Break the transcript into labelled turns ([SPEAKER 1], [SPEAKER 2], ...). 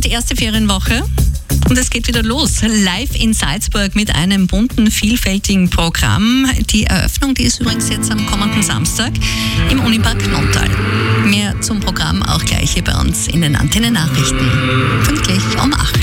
[SPEAKER 1] erste Ferienwoche. Und es geht wieder los, live in Salzburg mit einem bunten, vielfältigen Programm. Die Eröffnung, die ist übrigens jetzt am kommenden Samstag im Unipark Nonntal. Mehr zum Programm auch gleich hier bei uns in den Antenne Nachrichten. Pünktlich um 8.